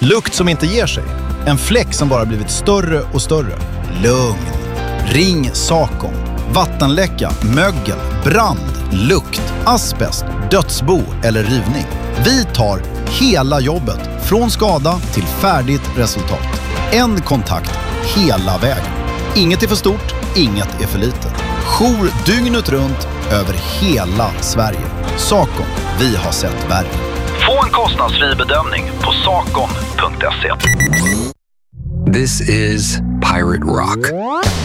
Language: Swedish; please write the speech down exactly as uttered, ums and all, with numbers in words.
Lukt som inte ger sig. En fläck som bara blivit större och större. Lugn. Ring Sakon. Vattenläcka, mögel, brand, lukt, asbest, dödsbo eller rivning. Vi tar hela jobbet från skada till färdigt resultat. En kontakt hela vägen. Inget är för stort, inget är för litet. Jour dygnet runt över hela Sverige. Sakon, vi har sett värre. Få en kostnadsfri bedömning på sakon punkt se. This is Pirate Rock.